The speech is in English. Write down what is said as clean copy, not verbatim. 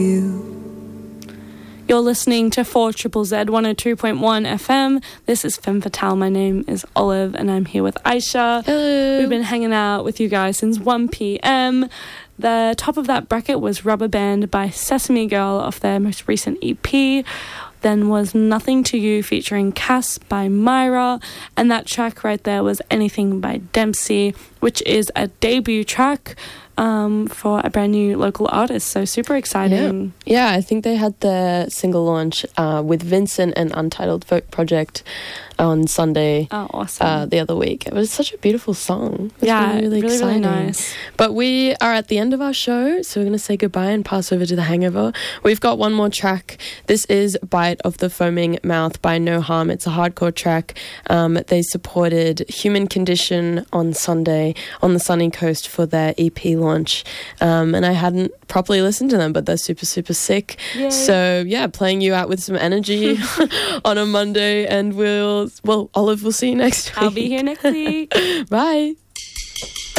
You're listening to 4ZZZ 102.1 FM. This is Femme Fatale. My name is Olive and I'm here with Aisha. Hello. We've been hanging out with you guys since 1 p.m. The top of that bracket was Rubber Band by Sesame Girl off their most recent EP. Then was Nothing to You featuring Cass by Myra. And that track right there was Anything by Dempsey, which is a debut track for a brand new local artist. So super exciting. Yeah, I think they had their single launch with Vincent and Untitled Folk Project on Sunday. Oh, awesome. The other week. It was such a beautiful song. It was Yeah, really exciting. really nice. But we are at the end of our show, so we're going to say goodbye and pass over to The Hangover. We've got one more track. This is Bite of the Foaming Mouth by No Harm. It's a hardcore track. They supported Human Condition on Sunday on the Sunny Coast for their EP launch. And I hadn't properly listened to them, but they're super, super sick. Yay. So, yeah, playing you out with some energy on a Monday, and Olive, we'll see you next week. I'll be here next week. Bye.